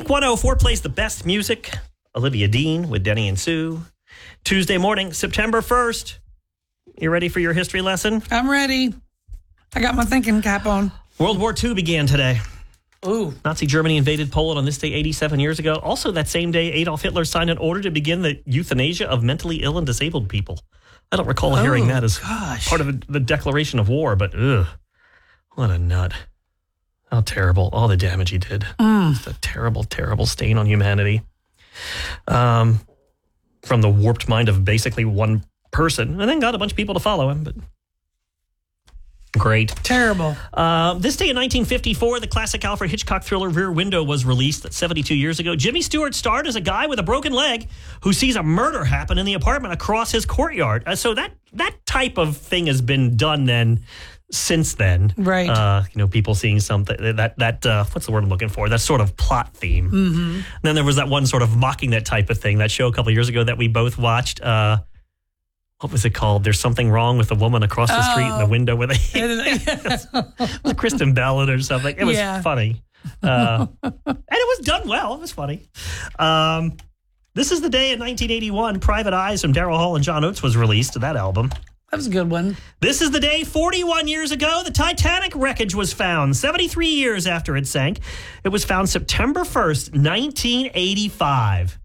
Wink 104 plays the best music. Olivia Dean with Denny and Sue. Tuesday morning, September 1st. You ready for your history lesson? I'm ready. I got my thinking cap on. World War II began today. Ooh. Nazi Germany invaded Poland on this day 87 years ago. Also, that same day, Adolf Hitler signed an order to begin the euthanasia of mentally ill and disabled people. I don't recall hearing that as part of the declaration of war, but what a nut. How terrible. All the damage he did. It's a terrible, terrible stain on humanity. From the warped mind of basically one person, and then got a bunch of people to follow him, but great. Terrible. This day in 1954, the classic Alfred Hitchcock thriller Rear Window was released. That's 72 years ago. Jimmy Stewart starred as a guy with a broken leg who sees a murder happen in the apartment across his courtyard. So that type of thing has been done then. Since then, right? People seeing something that what's the word I'm looking for? That sort of plot theme. Mm-hmm. Then there was that one sort of mocking that type of thing. That show a couple of years ago that we both watched. What was it called? There's something wrong with the woman across the street in the window with with Kristen Bell or something. It was funny, and it was done well. It was funny. This is the day in 1981 Private Eyes from Daryl Hall and John Oates was released. That album. That was a good one. This is the day 41 years ago the Titanic wreckage was found, 73 years after it sank. It was found September 1st, 1985.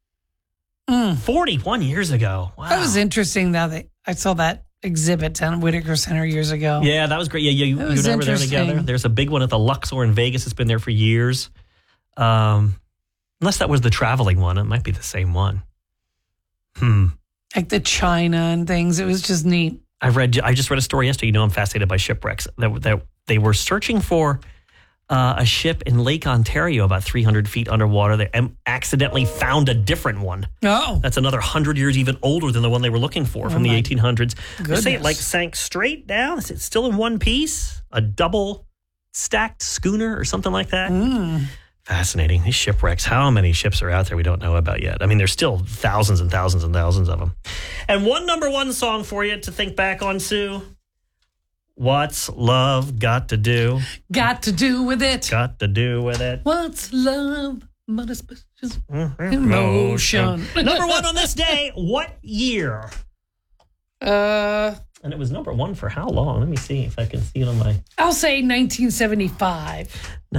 41 years ago. Wow. That was interesting, though. I saw that exhibit down at Whitaker Center years ago. Yeah, that was great. Yeah, you and I were there together. There's a big one at the Luxor in Vegas. It's been there for years. Unless that was the traveling one. It might be the same one. Like the China and things. It was just neat. I just read a story yesterday. I'm fascinated by shipwrecks. That they were searching for a ship in Lake Ontario about 300 feet underwater. They accidentally found a different one. Oh. That's another 100 years even older than the one they were looking for from the 1800s. Goodness. They say it sank straight down. It's still in one piece. A double stacked schooner or something like that. Fascinating. These shipwrecks. How many ships are out there we don't know about yet? I mean, there's still thousands and thousands and thousands of them. And one number one song for you to think back on, Sue. What's love got to do? Got to do with it. Got to do with it. What's love but a special emotion? Number one on this day. What year? And it was number one for how long? Let me see if I can see it on my... I'll say 1975.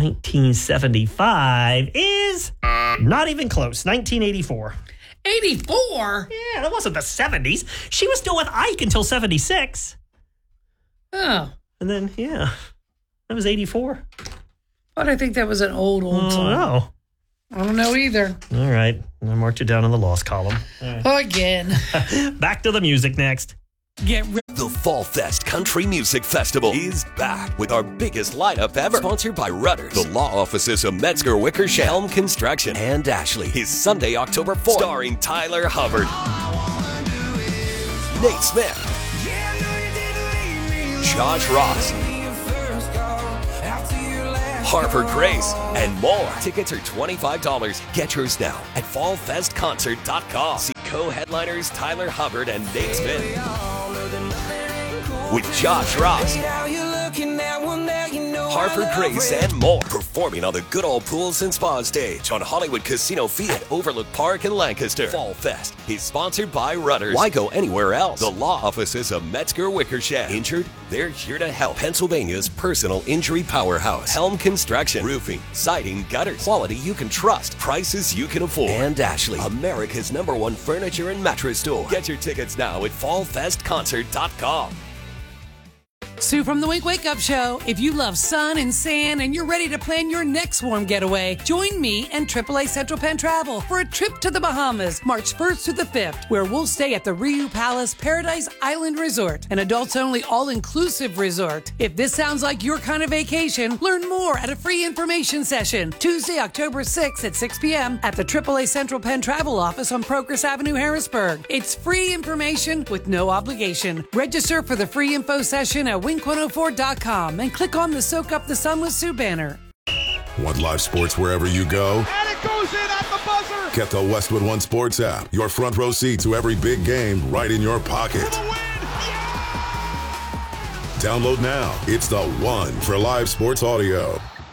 1975 is not even close. 1984. 84? Yeah, that wasn't the 70s. She was still with Ike until 76. Oh. And then, that was 84. But I think that was an old song. No. I don't know either. All right. I marked you down in the lost column. Right. Again. Back to the music next. The Fall Fest Country Music Festival is back with our biggest lineup ever. Sponsored by Rudders, the law offices of Metzger Wickersham, Helm Construction, and Ashley. Is Sunday, October 4th. Starring Tyler Hubbard, Nate Smith, Josh Ross, Harper Grace, and more. Tickets are $25. Get yours now at fallfestconcert.com. See co-headliners Tyler Hubbard and Nate Smith with Josh Ross, Harper Grace, and more. Performing on the Good Old Pools and Spa stage on Hollywood Casino Field at Overlook Park in Lancaster. Fall Fest is sponsored by Rudders. Why go anywhere else? The law offices of Metzger Wickersham. Injured? They're here to help. Pennsylvania's personal injury powerhouse. Helm Construction. Roofing, siding, gutters. Quality you can trust. Prices you can afford. And Ashley, America's #1 furniture and mattress store. Get your tickets now at fallfestconcert.com. Sue from the Wink Wake Up Show. If you love sun and sand and you're ready to plan your next warm getaway, join me and AAA Central Penn Travel for a trip to the Bahamas, March 1st to the 5th, where we'll stay at the Riu Palace Paradise Island Resort, an adults-only all-inclusive resort. If this sounds like your kind of vacation, learn more at a free information session, Tuesday, October 6th at 6 p.m. at the AAA Central Penn Travel office on Progress Avenue, Harrisburg. It's free information with no obligation. Register for the free info session at Wink104.com and click on the Soak Up the Sun with Sue banner. Want live sports wherever you go? And it goes in at the buzzer! Get the Westwood One Sports app. Your front row seat to every big game right in your pocket. For the win! Yeah! Download now. It's the one for live sports audio.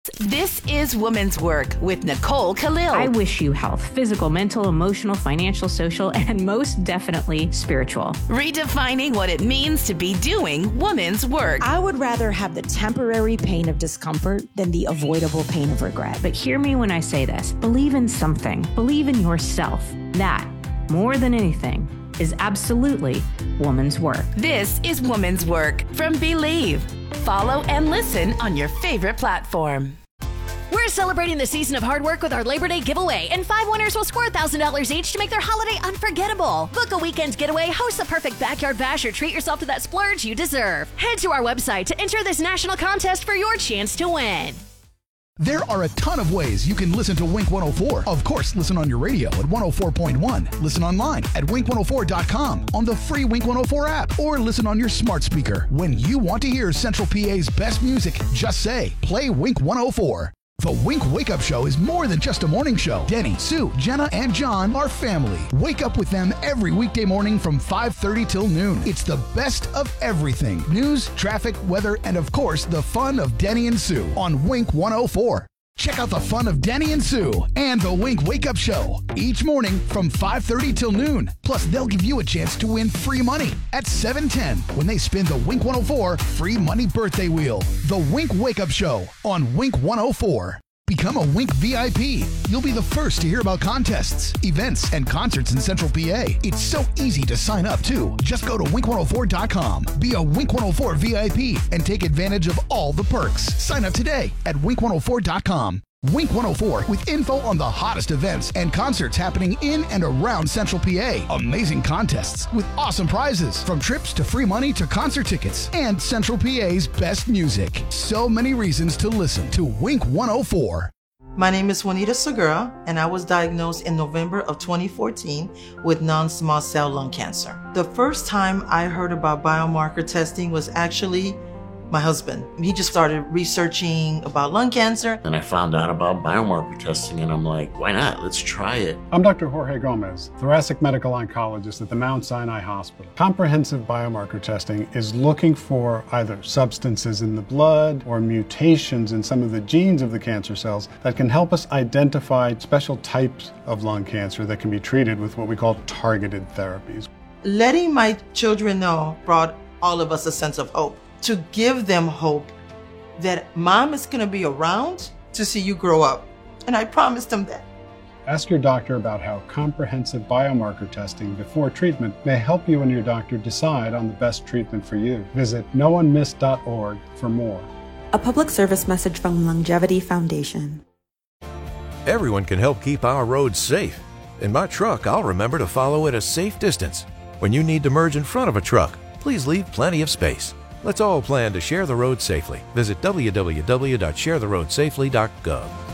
This is Women's Work with Nicole Khalil. I wish you health, physical, mental, emotional, financial, social, and most definitely spiritual. Redefining what it means to be doing women's work. I would rather have the temporary pain of discomfort than the avoidable pain of regret. But hear me when I say this. Believe in something. Believe in yourself. That, more than anything, is absolutely woman's work. This is Women's Work from Believe. Follow and listen on your favorite platform. We're celebrating the season of hard work with our Labor Day giveaway, and 5 winners will score $1,000 each to make their holiday unforgettable. Book a weekend getaway, host the perfect backyard bash, or treat yourself to that splurge you deserve. Head to our website to enter this national contest for your chance to win. There are a ton of ways you can listen to Wink 104. Of course, listen on your radio at 104.1. Listen online at wink104.com, on the free Wink 104 app, or listen on your smart speaker. When you want to hear Central PA's best music, just say, play Wink 104. The Wink Wake Up Show is more than just a morning show. Denny, Sue, Jenna, and John are family. Wake up with them every weekday morning from 5:30 till noon. It's the best of everything. News, traffic, weather, and of course, the fun of Denny and Sue on Wink 104. Check out the fun of Denny and Sue and the Wink Wake Up Show each morning from 5:30 till noon. Plus, they'll give you a chance to win free money at 7:10 when they spin the Wink 104 free money birthday wheel. The Wink Wake Up Show on Wink 104. Become a Wink VIP. You'll be the first to hear about contests, events, and concerts in Central PA. It's so easy to sign up, too. Just go to wink104.com. Be a Wink 104 VIP and take advantage of all the perks. Sign up today at wink104.com. Wink 104 with info on the hottest events and concerts happening in and around Central PA. Amazing contests with awesome prizes, from trips to free money to concert tickets, and Central PA's best music. So many reasons to listen to Wink 104. My name is Juanita Segura, and I was diagnosed in November of 2014 with non-small cell lung cancer. The first time I heard about biomarker testing was actually my husband. He just started researching about lung cancer. And I found out about biomarker testing, and I'm like, why not? Let's try it. I'm Dr. Jorge Gomez, thoracic medical oncologist at the Mount Sinai Hospital. Comprehensive biomarker testing is looking for either substances in the blood or mutations in some of the genes of the cancer cells that can help us identify special types of lung cancer that can be treated with what we call targeted therapies. Letting my children know brought all of us a sense of hope. To give them hope that mom is going to be around to see you grow up. And I promised them that. Ask your doctor about how comprehensive biomarker testing before treatment may help you and your doctor decide on the best treatment for you. Visit noonemiss.org for more. A public service message from Longevity Foundation. Everyone can help keep our roads safe. In my truck, I'll remember to follow at a safe distance. When you need to merge in front of a truck, please leave plenty of space. Let's all plan to share the road safely. Visit www.sharetheroadsafely.gov.